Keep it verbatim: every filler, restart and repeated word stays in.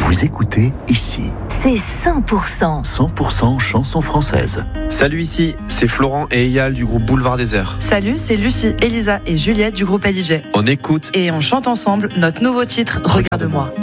Vous écoutez ici. C'est cent pour cent. cent pour cent chansons françaises. Salut, ici, c'est Florent et Eyal du groupe Boulevard Désert. Salut, c'est Lucie, Elisa et Juliette du groupe L I J. On écoute Et on chante ensemble notre nouveau titre, Regarde-moi.